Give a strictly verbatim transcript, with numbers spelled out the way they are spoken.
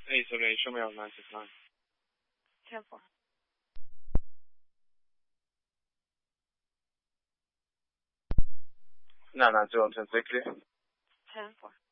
Isolation mail nine six nine. ten four. nine nine zero ten six clear. ten four.